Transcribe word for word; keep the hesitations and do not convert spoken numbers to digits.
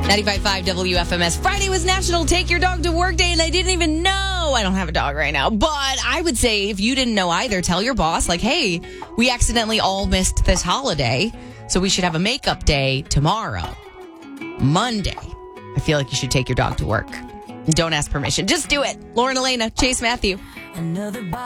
ninety-five point five W F M S. Friday was National Take Your Dog to Work Day, and I didn't even know. I don't have a dog right now. But I would say if you didn't know either, tell your boss, like, hey, we accidentally all missed this holiday, so we should have a makeup day tomorrow. Monday, I feel like you should take your dog to work. Don't ask permission. Just do it. Lauren Elena, Chase Matthew. Another